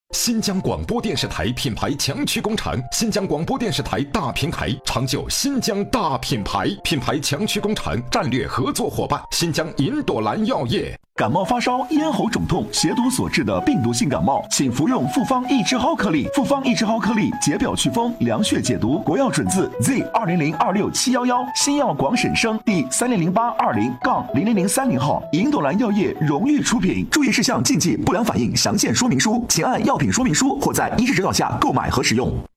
新疆广播电视台品牌强驱工厂，新疆广播电视台大平台，长久新疆大品牌，品牌强驱工厂战略合作伙伴，新疆银朵兰药业。 感冒发烧、咽喉肿痛、邪毒所致的病毒性感冒，请服用复方益智蒿颗粒。复方益智蒿颗粒解表祛风、凉血解毒，国药准字 Z20026711，新药广审生第300820-0030号，银朵兰药业荣誉出品。注意事项、禁忌、不良反应详见说明书，请按药品说明书或在医师指导下购买和使用。